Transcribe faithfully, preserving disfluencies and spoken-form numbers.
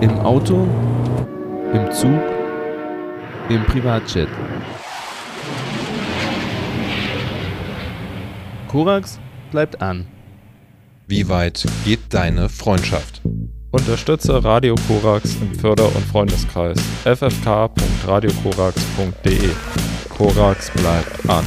Im Auto, im Zug, im Privatjet. Korax bleibt an. Wie weit geht deine Freundschaft? Unterstütze Radio Korax im Förder- und Freundeskreis f f k punkt radio korax punkt d e. Korax bleibt an.